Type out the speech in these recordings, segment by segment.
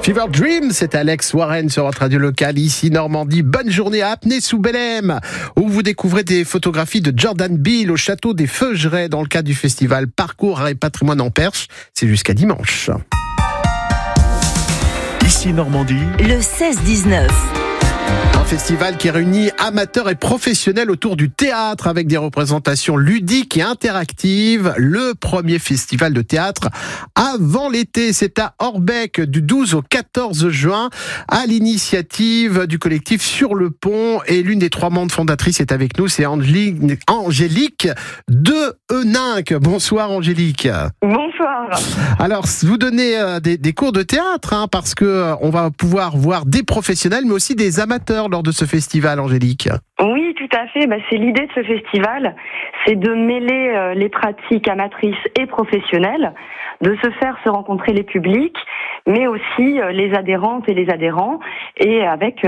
Fever Dream, c'est Alex Warren sur votre radio locale, ici Normandie. Bonne journée à Apnée-sous-Bellême, où vous découvrez des photographies de Jordan Beale au château des Feugerets dans le cadre du festival Parcours et Patrimoine en Perche. C'est jusqu'à dimanche. Ici Normandie, le 16-19. Un festival qui réunit amateurs et professionnels autour du théâtre avec des représentations ludiques et interactives. Le premier festival de théâtre avant l'été, c'est à Orbec du 12 au 14 juin à l'initiative du collectif Sur le Pont, et l'une des 3 membres fondatrices est avec nous, c'est Angélique de Heninck. Bonsoir Angélique. Bonsoir. Alors vous donnez des cours de théâtre parce que on va pouvoir voir des professionnels mais aussi des amateurs lors de ce festival, Angélique. Oui, tout à fait. C'est l'idée de ce festival, c'est de mêler les pratiques amatrices et professionnelles, de se faire se rencontrer les publics, mais aussi les adhérentes et les adhérents, et avec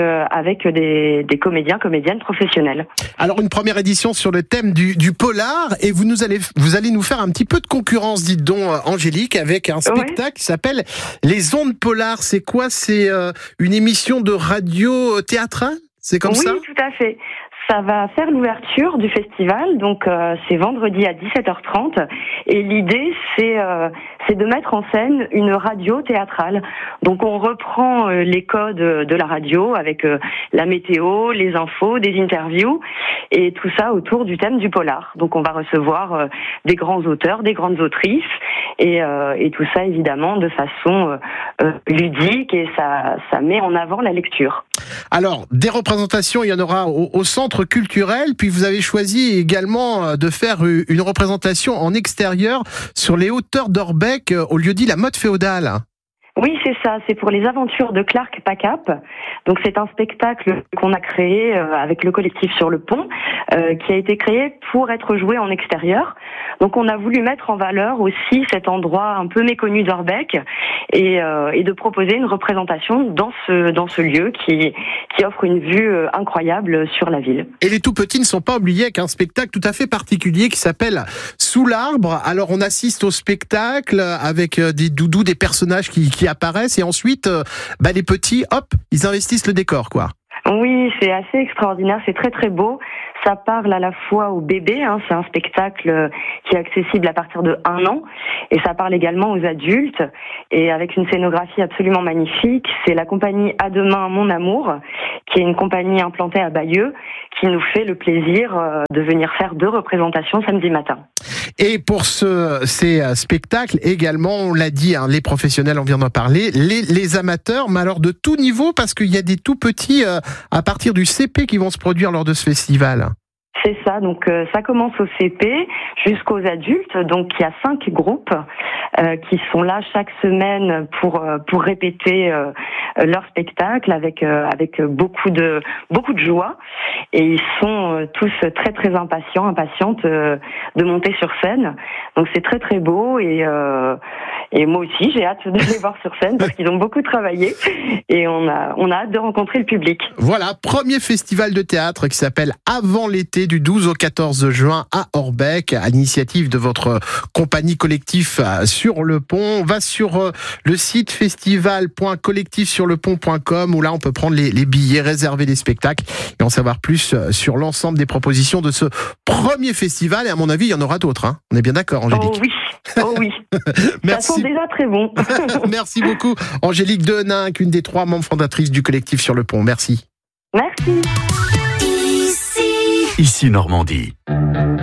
des comédiens, comédiennes professionnels. Alors une première édition sur le thème du polar, et vous allez nous faire un petit peu de concurrence, dites donc Angélique, avec un spectacle qui s'appelle Les Ondes Polars. C'est quoi? C'est une émission de radio théâtrale? C'est comme ça? Oui, tout à fait. Ça va faire l'ouverture du festival, donc c'est vendredi à 17h30, et l'idée c'est de mettre en scène une radio théâtrale. Donc on reprend les codes de la radio avec la météo, les infos, des interviews, et tout ça autour du thème du polar. Donc on va recevoir des grands auteurs, des grandes autrices, et tout ça évidemment de façon ludique, et ça met en avant la lecture. Alors, des représentations, il y en aura au centre culturel, puis vous avez choisi également de faire une représentation en extérieur sur les hauteurs d'Orbec, au lieu-dit la Motte Féodale. Oui, c'est ça, c'est pour les aventures de Clark Pacap. Donc c'est un spectacle qu'on a créé avec le collectif Sur le Pont, qui a été créé pour être joué en extérieur. Donc on a voulu mettre en valeur aussi cet endroit un peu méconnu d'Orbec, et de proposer une représentation dans ce lieu qui offre une vue incroyable sur la ville. Et les tout petits ne sont pas oubliés avec un spectacle tout à fait particulier qui s'appelle Sous l'arbre. Alors on assiste au spectacle avec des doudous, des personnages qui apparaissent, et ensuite les petits, hop, ils investissent le décor, quoi. Oui, c'est assez extraordinaire, c'est très très beau. Ça parle à la fois aux bébés, c'est un spectacle qui est accessible à partir de 1 an, et ça parle également aux adultes, et avec une scénographie absolument magnifique. C'est la compagnie À Demain Mon Amour, qui est une compagnie implantée à Bayeux, qui nous fait le plaisir de venir faire 2 représentations samedi matin. Et pour ces spectacles également, on l'a dit, les professionnels, on vient d'en parler, les amateurs, mais alors de tout niveau, parce qu'il y a des tout petits à partir du CP qui vont se produire lors de ce festival. C'est ça, donc ça commence au CP jusqu'aux adultes, donc il y a 5 groupes qui sont là chaque semaine pour répéter leur spectacle avec beaucoup de joie, et ils sont tous très très impatientes de monter sur scène. Donc c'est très très beau, et moi aussi j'ai hâte de les voir sur scène parce qu'ils ont beaucoup travaillé, et on a hâte de rencontrer le public. Voilà, premier festival de théâtre qui s'appelle Avant l'été, du 12 au 14 juin à Orbec, à l'initiative de votre compagnie collectif Sur le Pont. Va sur le site festival.collectifsurlepont.com, où là on peut prendre les billets, réserver les spectacles et en savoir plus sur l'ensemble des propositions de ce premier festival. Et à mon avis, il y en aura d'autres. On est bien d'accord, Angélique? Oh oui. Merci. Ça sent déjà très bon. Merci beaucoup, Angélique de Heninck, une des 3 membres fondatrices du collectif Sur le Pont. Merci. Merci. ici Normandie.